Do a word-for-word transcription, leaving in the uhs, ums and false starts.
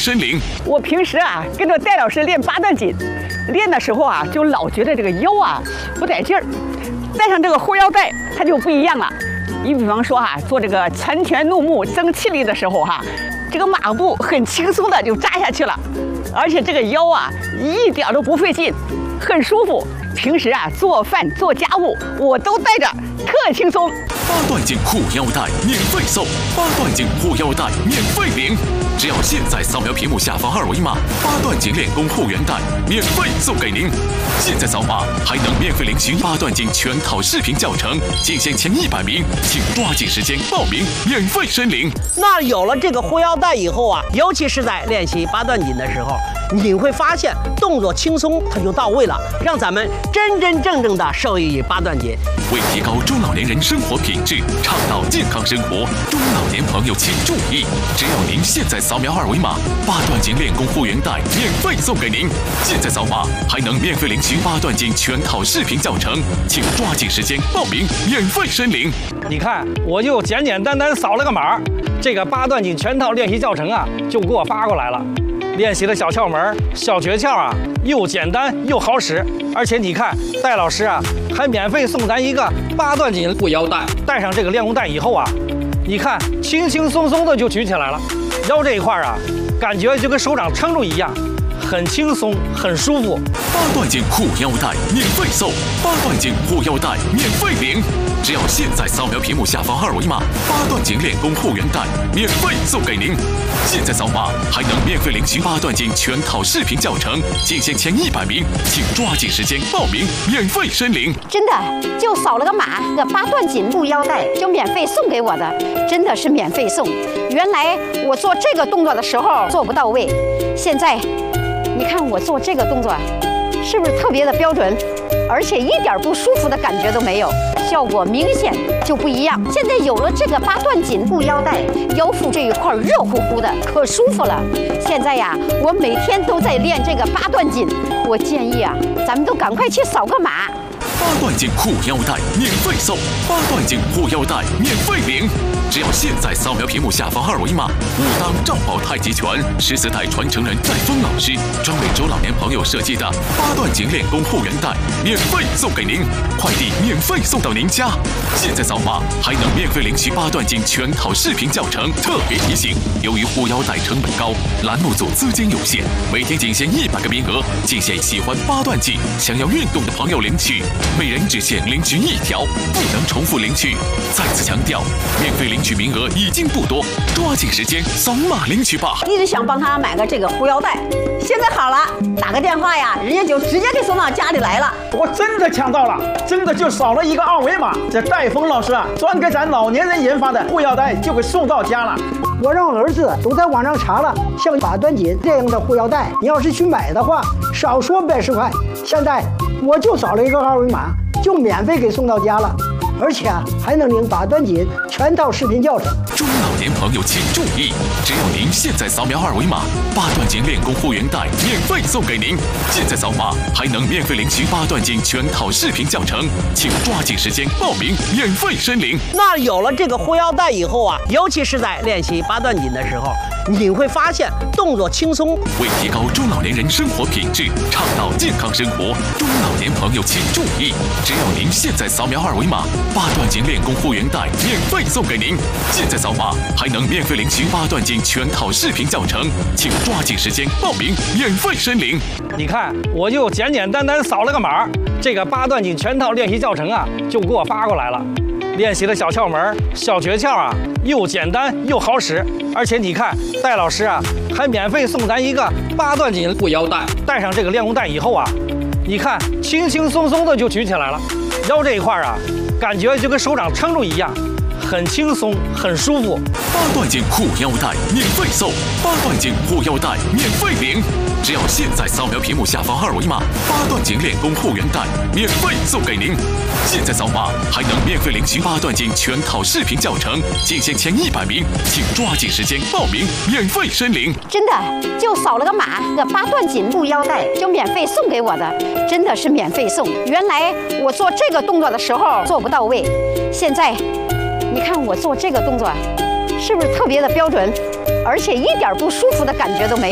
身灵。 我平时啊跟着戴老师练八段锦，练的时候啊就老觉得这个腰啊不带劲儿，带上这个护腰带它就不一样了。你比方说哈、啊，做这个拳拳怒目增气力的时候哈、啊，这个马步很轻松的就扎下去了，而且这个腰啊一点都不费劲，很舒服。平时啊做饭做家务我都带着，特轻松。 八段锦护腰带免费送，八段锦护腰带免费领，只要现在扫描屏幕下方二维码，八段锦练功护原带免费送给您。现在扫码还能免费领取八段锦全套视频教程，仅限前一百名，请抓紧时间报名，免费申领。 那有了这个护腰带以后啊，尤其是在练习八段锦的时候，你会发现动作轻松，它就到位了，让咱们真真正正的受益于八段锦。 为提高中老年人生活品质，倡导健康生活，中老年朋友请注意，只要您现在扫描二维码，八段锦练功护原带免费送给您。现在扫码还能免费领取八段锦全套视频教程，请抓紧时间报名，免费申领。 你看，我就简简单单扫了个码，这个八段锦全套练习教程啊，就给我发过来了。练习的小窍门、小诀窍啊，又简单又好使，而且你看，戴老师啊还免费送咱一个八段锦护腰带。带上这个练功带以后啊，你看轻轻松松的就举起来了，腰这一块啊，感觉就跟手掌撑住一样，很轻松，很舒服。 八段锦护腰带免费送，八段锦护腰带免费领。只要现在扫描屏幕下方二维码，八段锦练功护原带免费送给您。现在扫码还能免费领取八段锦全套视频教程，仅限前一百名，请抓紧时间报名，免费申领。 真的就扫了个码，这八段锦护腰带就免费送给我的，真的是免费送。原来我做这个动作的时候做不到位，现在你看我做这个动作是不是特别的标准，而且一点不舒服的感觉都没有，效果明显就不一样。现在有了这个八段锦护腰带，腰腹这一块热乎乎的，可舒服了。现在呀，我每天都在练这个八段锦，我建议啊，咱们都赶快去扫个码。 八段锦护腰带免费送，八段锦护腰带免费领。只要现在扫描屏幕下方二维码，武当赵宝太极拳十四代传承人戴峰老师专为中老年朋友设计的八段锦练功护原带免费送给您，快递免费送到您家。现在扫码还能免费领取八段锦全套视频教程。特别提醒，由于护腰带成本高，栏目组资金有限，每天仅限一百个名额，仅限喜欢八段锦、想要运动的朋友领取，每人只限领取一条，不能重复领取。再次强调，免费领取名额已经不多，抓紧时间扫码领取吧。 一直想帮他买个这个护腰带，现在好了，打个电话呀，人家就直接给送到家里来了。 我真的抢到了，真的就扫了一个二维码，这戴峰老师啊，专给咱老年人研发的护腰带就给送到家了。 我让儿子都在网上查了，像八段锦这样的护腰带，你要是去买的话，少说百十块。现在我就扫了一个二维码，就免费给送到家了。而且啊，还能领八段锦全套视频教程。 中老年朋友请注意，只要您现在扫描二维码，八段锦练功护原带免费送给您。现在扫码还能免费领取八段锦全套视频教程，请抓紧时间报名，免费申领。 那有了这个护腰带以后啊，尤其是在练习八段锦的时候，你会发现动作轻松。 为提高中老年人生活品质，倡导健康生活，中老年朋友请注意，只要您现在扫描二维码，八段锦练功护原带免费送给您。现在扫码还能免费领取八段锦全套视频教程，请抓紧时间报名，免费申领。 你看，我就简简单单扫了个码，这个八段锦全套练习教程啊，就给我发过来了。练习的小窍门、小诀窍啊，又简单又好使，而且你看，戴老师啊还免费送咱一个八段锦护腰带。带上这个练功带以后啊，你看轻轻松松的就举起来了，腰这一块啊，感觉就跟手掌撑住一样，很轻松，很舒服。 八段锦护腰带免费送，八段锦护腰带免费领。只要现在扫描屏幕下方二维码，八段锦练功护原带免费送给您。现在扫码还能免费领取八段锦全套视频教程，仅限前一百名，请抓紧时间报名，免费申领。 真的就扫了个码，这八段锦护腰带就免费送给我的，真的是免费送。原来我做这个动作的时候做不到位，现在你看我做这个动作是不是特别的标准，而且一点不舒服的感觉都没有。